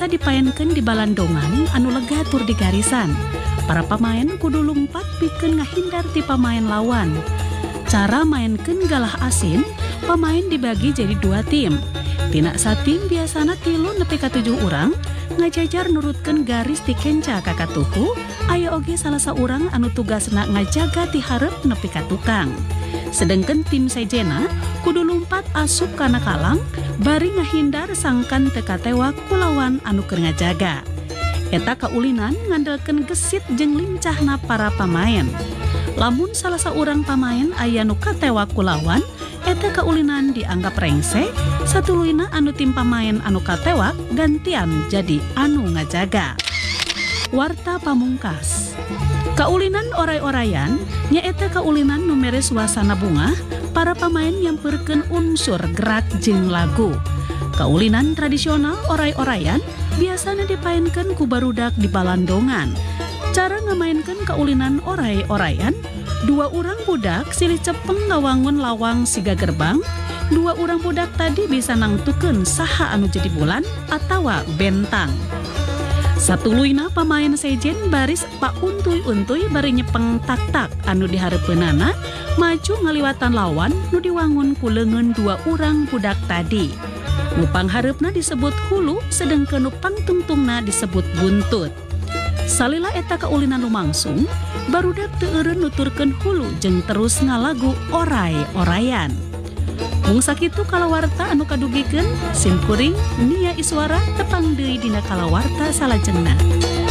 dipaenkeun di balandongan anu lega tur di garisan. Para pamain kudu lumpat pikeun ngahindar ti pamain lawan. Cara mainkeun galah asin, pamain dibagi jadi 2 tim. Tina satim biasana 3 nepi ka 7 urang ngajajar nurutkeun garis ti kenca ka katuhu. Aya oge salah saurang anu tugasna ngajaga ti hareup nepi ka tukang. Sedengkeun tim sejena kudu lumpat asup kana kalang bari ngahindar sangkan teu katewak ku lawan anu keur ngajaga. Eta kaulinan ngandelkeun gesit jeung lincahna para pamain. Lamun salah saurang pamain aya nu katewak ku lawan, eta kaulinan dianggap rengse, satuluyna anu tim pamain anu katewak gantian jadi anu ngajaga. Warta pamungkas. Kaulinan oray-orayan nyaeta kaulinan nu mere suasana bunga, para pamain nyamperkeun unsur gerak jeung lagu. Kaulinan tradisional oray-orayan biasana dipaenkeun ku barudak di balandongan. Cara ngamainkeun kaulinan oray-orayan, 2 urang budak silih cepeng ngawangun lawang siga gerbang. 2 urang budak tadi bisa nangtukeun saha anu jadi bulan atawa bentang. Satuluyna pamain sejen baris pauntuy-untuy bari nyepeng tak-tak anu dihareupeunana maju ngaliwatan lawan nu diwangun ku leungeun 2 urang budak tadi. Nu panghareupna disebut hulu sedengkeun nu pangtungtungna disebut buntut. Salila eta kaulinan lumangsung, barudak teu eureun nuturkeun hulu jeung terus ngalagu oray-orayan. Mung sakitu kalawarta anu kadugikeun, simkuring Nia Iswara tepang deui dina kalawarta salajengna.